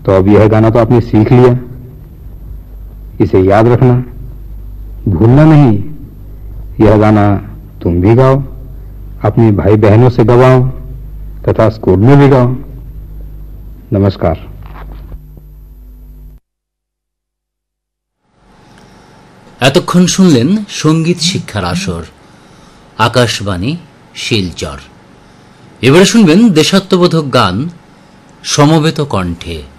तो अब यह गाना तो आपने सीख लिया, इसे याद रखना, भूलना नहीं। यह गाना तुम भी गाओ, अपनी भाई बहनों से गवाओ तथा स्कूल में भी गाओ। नमस्कार। এতক্ষণ শুনলেন সঙ্গীত শিক্ষার আসর, আকাশবাণী শিলচর। এবারে শুনবেন দেশাত্মবোধক গান সমবেত কণ্ঠে।